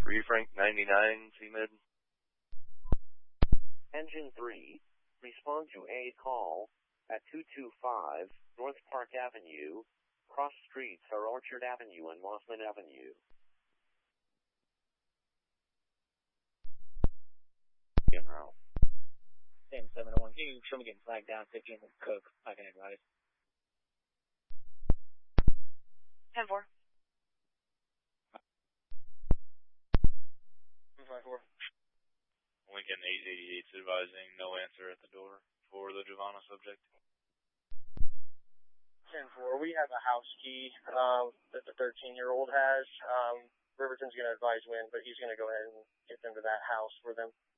3 Frank 99, CMed. Engine 3, respond to a call at 225 North Park Avenue. Cross streets are Orchard Avenue and Mossman Avenue. General. Same 701. Can you show me getting flagged down 15 with Cook? I can advise. 10-4. 254. Lincoln 888's advising no answer at the door for the Giovanna subject. 10-4. We have a house key that the 13-year-old has. Riverton's going to advise when, but he's going to go ahead and get them to that house for them.